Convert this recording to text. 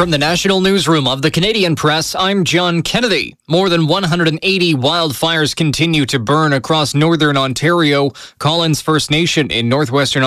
From the National Newsroom of the Canadian Press, I'm John Kennedy. More than 180 wildfires continue to burn across northern Ontario. Collins First Nation in northwestern